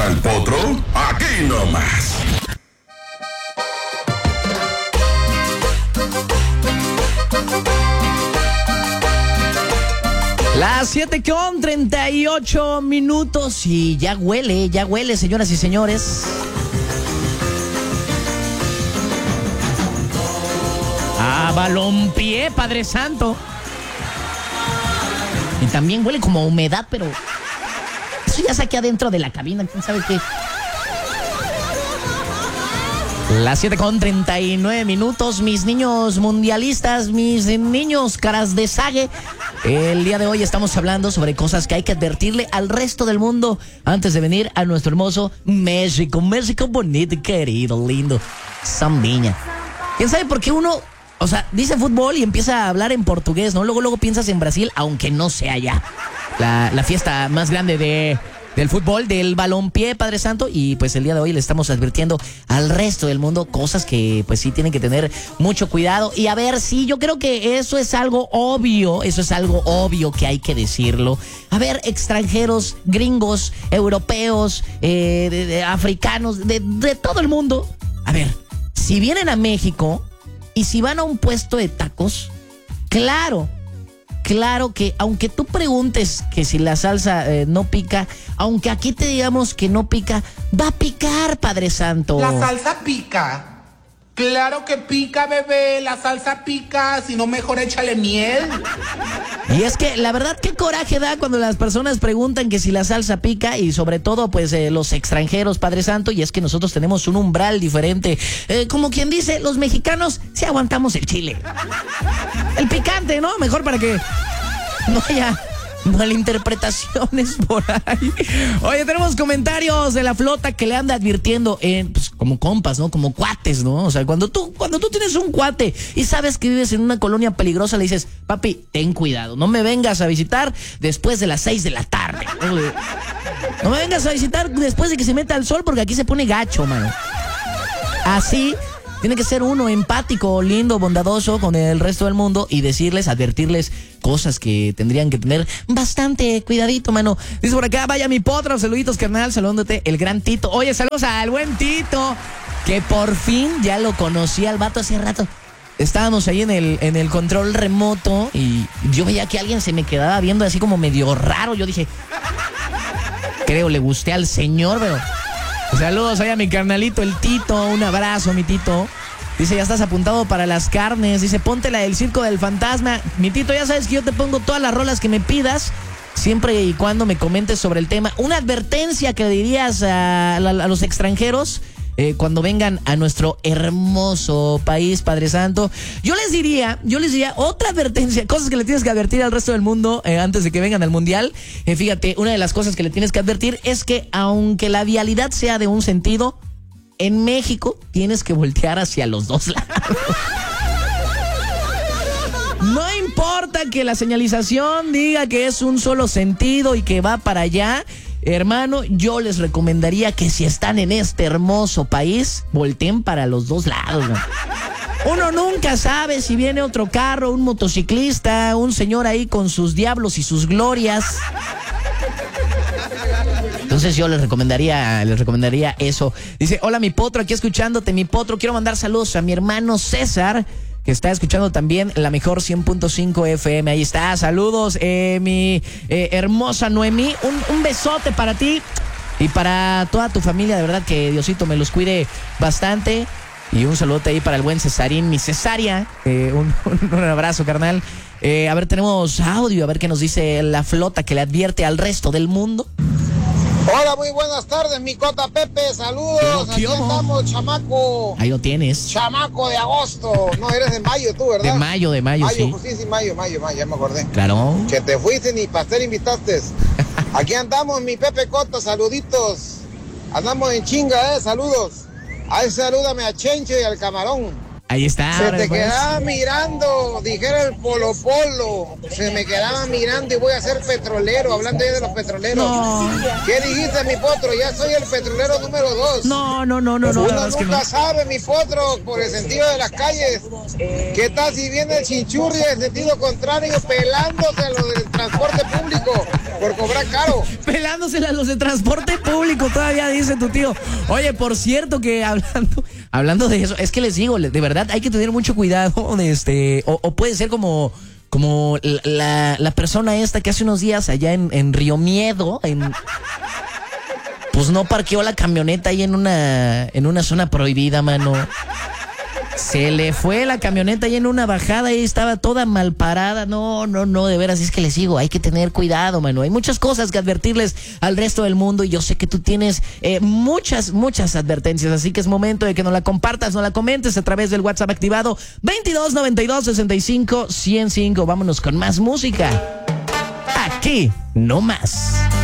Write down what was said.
gusta el potro? Aquí nomás. Las 7:38 y ya huele, señoras y señores. A balompié, Padre Santo. Y también huele como a humedad, pero eso ya saqué adentro de la cabina, quién sabe qué. Las 7:39, mis niños mundialistas, mis niños caras de sague. El día de hoy estamos hablando sobre cosas que hay que advertirle al resto del mundo antes de venir a nuestro hermoso México. México bonito, querido, lindo. Zambiña. ¿Quién sabe por qué uno, dice fútbol y empieza a hablar en portugués, ¿no? Luego piensas en Brasil, aunque no sea ya la fiesta más grande del fútbol, del balompié, Padre Santo, y pues el día de hoy le estamos advirtiendo al resto del mundo cosas que pues sí tienen que tener mucho cuidado. Y a ver, sí, yo creo que eso es algo obvio que hay que decirlo. A ver, extranjeros, gringos, europeos, africanos, de todo el mundo. A ver, si vienen a México y si van a un puesto de tacos, claro que aunque tú preguntes que si la salsa no pica, aunque aquí te digamos que no pica, va a picar, Padre Santo. La salsa pica. Claro que pica, bebé, la salsa pica, si no mejor échale miel. Y es que la verdad qué coraje da cuando las personas preguntan que si la salsa pica, y sobre todo pues los extranjeros, Padre Santo, y es que nosotros tenemos un umbral diferente. Como quien dice, los mexicanos sí aguantamos el chile. El picante, ¿no? Mejor para que no haya malinterpretaciones por ahí. Oye, tenemos comentarios de la flota que le anda advirtiendo pues, como compas, ¿no? Como cuates, ¿no? O sea, cuando tú tienes un cuate y sabes que vives en una colonia peligrosa, le dices, papi, ten cuidado, no me vengas a visitar después de las 6 de la tarde. No me vengas a visitar después de que se meta el sol, porque aquí se pone gacho, mano. Así tiene que ser uno empático, lindo, bondadoso con el resto del mundo y advertirles cosas que tendrían que tener bastante cuidadito, mano. Dice por acá, vaya mi potro, saluditos, carnal, saludándote, el gran Tito. Oye, saludos al buen Tito, que por fin ya lo conocí al vato hace rato. Estábamos ahí en el control remoto y yo veía que alguien se me quedaba viendo así como medio raro. Yo dije, creo le gusté al señor, pero... Saludos ahí a mi carnalito, el Tito. Un abrazo, mi Tito. Dice, ya estás apuntado para las carnes. Dice, ponte la del Circo del Fantasma. Mi Tito, ya sabes que yo te pongo todas las rolas que me pidas, siempre y cuando me comentes sobre el tema. Una advertencia que le dirías a los extranjeros cuando vengan a nuestro hermoso país, Padre Santo. Yo les diría otra advertencia, cosas que le tienes que advertir al resto del mundo antes de que vengan al mundial. Fíjate, una de las cosas que le tienes que advertir es que aunque la vialidad sea de un sentido, en México tienes que voltear hacia los dos lados. No importa que la señalización diga que es un solo sentido y que va para allá. Hermano, yo les recomendaría que si están en este hermoso país, volteen para los dos lados, ¿no? Uno nunca sabe si viene otro carro, un motociclista, un señor ahí con sus diablos y sus glorias. Entonces yo les recomendaría eso. Dice, hola mi potro, aquí escuchándote, mi potro. Quiero mandar saludos a mi hermano César, que está escuchando también la mejor 100.5 FM. Ahí está, saludos, mi hermosa Noemí, un besote para ti y para toda tu familia, de verdad que Diosito me los cuide bastante. Y un saludote ahí para el buen Cesarín, mi cesárea, un abrazo, carnal. A ver, tenemos audio, a ver qué nos dice la flota que le advierte al resto del mundo. Hola, muy buenas tardes, mi cota Pepe, saludos, aquí andamos, chamaco. Ahí lo tienes. Chamaco de agosto, no, eres de mayo tú, ¿verdad? De mayo, sí. Pues sí, mayo, ya me acordé. Claro. Que te fuiste ni pastel invitaste. Aquí andamos, mi Pepe Cota, saluditos. Andamos en chinga, saludos. Ahí salúdame a Chencho y al Camarón. Ahí está. Se te quedaba mirando, dijera el Polo Polo. Se me quedaba mirando y voy a ser petrolero, hablando ahí de los petroleros. No. ¿Qué dijiste, mi potro? Ya soy el petrolero número 2. No. Uno nunca sabe, mi potro, por el sentido de las calles. ¿Qué tal si viene el chinchurri en sentido contrario, pelándose lo del transporte público? por cobrar caro. Pelándosela a los de transporte público, todavía dice tu tío. Oye, por cierto que hablando de eso, es que les digo, de verdad hay que tener mucho cuidado, o puede ser como la persona esta que hace unos días allá en Río Miedo, pues no parqueó la camioneta ahí en una zona prohibida, mano. Se le fue la camioneta ahí en una bajada y estaba toda mal parada. No, de veras, es que les digo, hay que tener cuidado, mano. Hay muchas cosas que advertirles al resto del mundo y yo sé que tú tienes muchas advertencias, así que es momento de que nos la compartas, nos la comentes a través del WhatsApp activado 2292-65-105. Vámonos con más música. Aquí, no más.